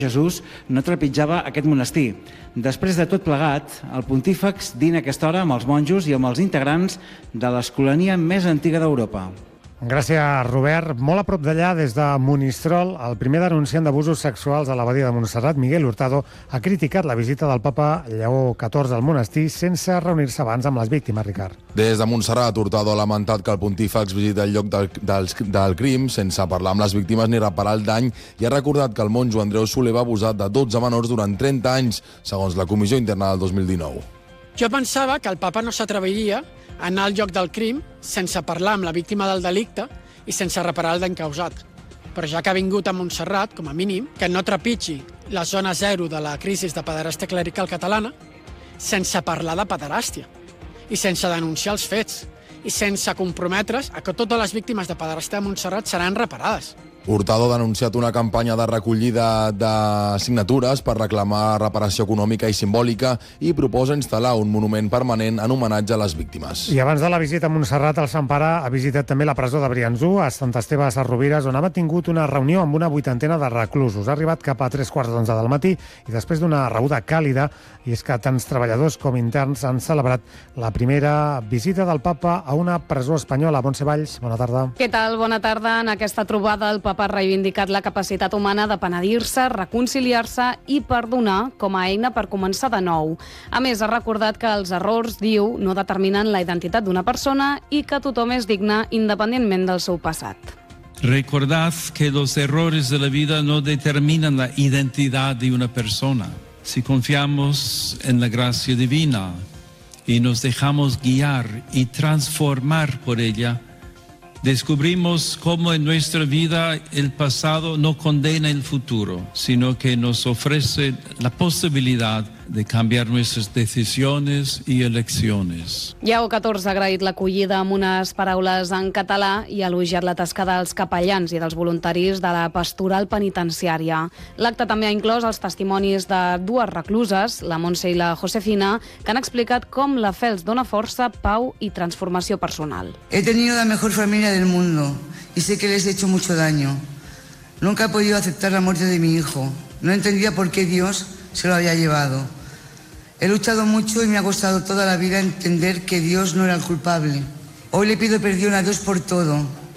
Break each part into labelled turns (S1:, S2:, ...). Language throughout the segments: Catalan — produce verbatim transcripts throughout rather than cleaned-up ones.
S1: Jesús no trepitjava aquest monestir. Després de tot plegat, el pontífex dina a aquesta hora amb els monjos i amb els integrants de l'escolania més antiga d'Europa.
S2: Gràcies, Robert. Molt a prop d'allà, des de Monistrol, el primer denunciant d'abusos sexuals a l'abadia de Montserrat, Miguel Hurtado, ha criticat la visita del papa Lleó catorze al monestir sense reunir-se abans amb les víctimes, Ricard.
S3: Des de Montserrat, Hurtado ha lamentat que el pontífex visita el lloc del, del, del crim sense parlar amb les víctimes ni reparar el dany i ha recordat que el monjo Andreu Soler va abusar de dotze menors durant trenta anys, segons la Comissió Interna del dos mil dinou.
S4: Jo pensava que el papa no s'atreviria a anar al lloc del crim sense parlar amb la víctima del delicte i sense reparar el dany causat. Però ja que ha vingut a Montserrat, com a mínim, que no trepitgi la zona zero de la crisi de pederàstia clerical catalana sense parlar de pederàstia i sense denunciar els fets i sense comprometre's a que totes les víctimes de pederàstia de Montserrat seran reparades.
S3: Hurtado ha denunciat una campanya de recollida de signatures per reclamar reparació econòmica i simbòlica i proposa instal·lar un monument permanent en homenatge a les víctimes.
S2: I abans de la visita a Montserrat, el Sant Pare ha visitat també la presó de Briançó, a Sant Esteve de Sesrovires, on ha mantingut una reunió amb una vuitantena de reclusos. Ha arribat cap a tres quarts d'onze del matí i després d'una rebuda càlida, i és que tants treballadors com interns han celebrat la primera visita del papa a una presó espanyola. Montse Valls, bona tarda.
S5: Què tal? Bona tarda. En aquesta trobada el papa ha reivindicat la capacitat humana de penedir-se, reconciliar-se i perdonar com a eina per començar de nou. A més, ha recordat que els errors, diu, no determinen la identitat d'una persona i que tothom és digne independentment del seu passat.
S6: Recordad que los errores de la vida no determinan la identidad de una persona. Si confiamos en la gracia divina y nos dejamos guiar y transformar por ella, descubrimos cómo en nuestra vida el pasado no condena el futuro, sino que nos ofrece la posibilidad de canviar nuestras decisiones i eleccions.
S5: Lleó catorze ha agraït l'acollida amb unes paraules en català i ha elogiat la tasca dels capellans i dels voluntaris de la pastoral penitenciària. L'acte també ha inclòs els testimonis de dues recluses, la Montse i la Josefina, que han explicat com la fe els dona força, pau i transformació personal.
S7: He tenido la mejor familia del mundo y sé que les he hecho mucho daño. Nunca he podido aceptar la muerte de mi hijo. No entendía por qué Dios se lo había llevado. He luchado mucho y me ha costado toda la vida entender que Dios no era el culpable. Hoy le pido perdón a Dios por todo.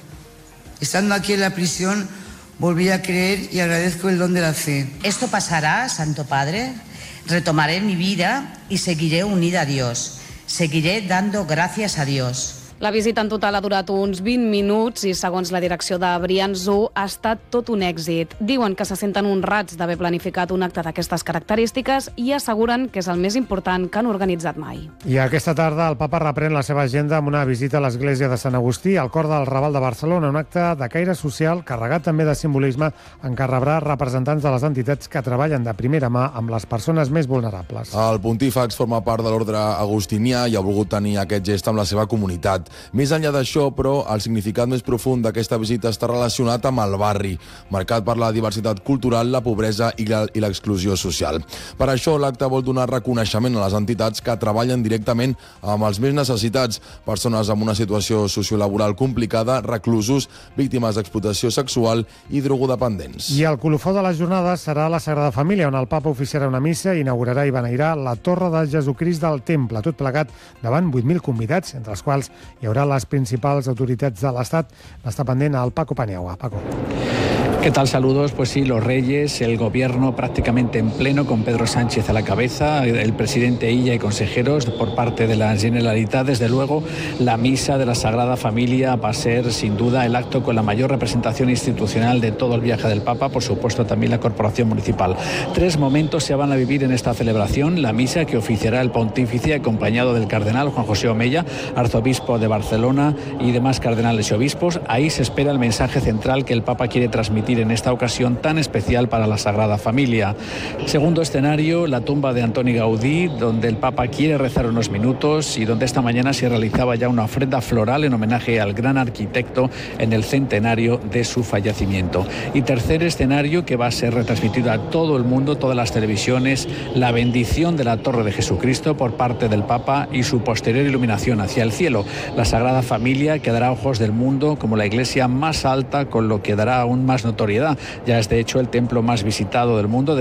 S7: Estando aquí en la prisión, volví a creer y agradezco el don de la fe.
S8: Esto pasará, Santo Padre. Retomaré mi vida y seguiré unida a Dios. Seguiré dando gracias a Dios.
S5: La visita en total ha durat uns vint minuts i, segons la direcció de Briançó, ha estat tot un èxit. Diuen que se senten honrats d'haver planificat un acte d'aquestes característiques i asseguren que és el més important que han organitzat mai.
S2: I aquesta tarda el papa reprèn la seva agenda amb una visita a l'església de Sant Agustí, al cor del Raval de Barcelona, un acte de caire social carregat també de simbolisme en què rebrà representants de les entitats que treballen de primera mà amb les persones més vulnerables.
S3: El pontífex forma part de l'ordre agustinià i ha volgut tenir aquest gest amb la seva comunitat. Més enllà d'això, però, el significat més profund d'aquesta visita està relacionat amb el barri, marcat per la diversitat cultural, la pobresa i l'exclusió social. Per això, l'acte vol donar reconeixement a les entitats que treballen directament amb els més necessitats, persones amb una situació sociolaboral complicada, reclusos, víctimes d'explotació sexual i drogodependents.
S2: I el colofó de les jornades serà la Sagrada Família, on el papa oficiarà una missa i inaugurarà i beneirà la Torre de Jesucrist del Temple, tot plegat davant vuit mil convidats, entre els quals hi haurà les principals autoritats de l'Estat. N'està pendent el Paco Paniagua. Paco.
S9: ¿Qué tal? Saludos. Pues sí, los reyes, el gobierno prácticamente en pleno con Pedro Sánchez a la cabeza, el presidente Illa y consejeros por parte de la Generalitat. Desde luego, la misa de la Sagrada Familia va a ser sin duda el acto con la mayor representación institucional de todo el viaje del Papa, por supuesto también la Corporación Municipal. Tres momentos se van a vivir en esta celebración. La misa que oficiará el pontífice acompañado del cardenal Juan José Omeya, arzobispo de Barcelona y demás cardenales y obispos. Ahí se espera el mensaje central que el Papa quiere transmitir en esta ocasión tan especial para la Sagrada Familia. Segundo escenario, la tumba de Antoni Gaudí, donde el Papa quiere rezar unos minutos y donde esta mañana se realizaba ya una ofrenda floral en homenaje al gran arquitecto en el centenario de su fallecimiento. Y tercer escenario, que va a ser retransmitido a todo el mundo, todas las televisiones, la bendición de la Torre de Jesucristo por parte del Papa y su posterior iluminación hacia el cielo. La Sagrada Familia quedará a ojos del mundo como la iglesia más alta, con lo que dará aún más notoriedad. Ya es de hecho el templo más visitado del mundo.